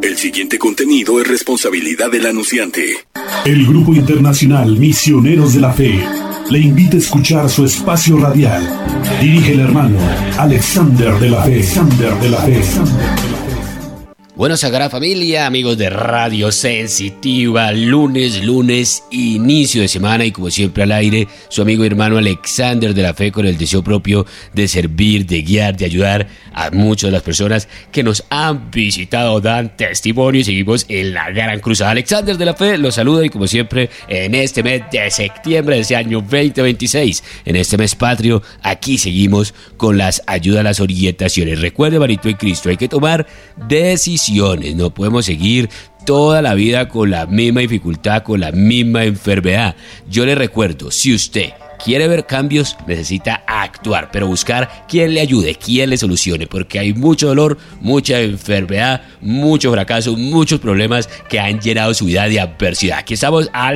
El siguiente contenido es responsabilidad del anunciante. El Grupo Internacional Misioneros de la Fe le invita a escuchar su espacio radial. Dirige el hermano Alexander de la Fe. Bueno, Sagrada Familia, amigos de Radio Sensitiva, lunes, inicio de semana y como siempre al aire, su amigo y hermano Alexander de la Fe con el deseo propio de servir, de guiar, de ayudar a muchas de las personas que nos han visitado, dan testimonio y seguimos en la gran cruzada. Alexander de la Fe los saluda y como siempre en este mes de septiembre de ese año 2026, en este mes patrio, aquí seguimos con las ayudas, las orientaciones. Recuerde, hermanito en Cristo, hay que tomar decisiones. No podemos seguir toda la vida con la misma dificultad, con la misma enfermedad. Yo le recuerdo, si usted quiere ver cambios, necesita actuar, pero buscar quién le ayude, quién le solucione, porque hay mucho dolor, mucha enfermedad, mucho fracaso, muchos problemas que han llenado su vida de adversidad. Aquí estamos al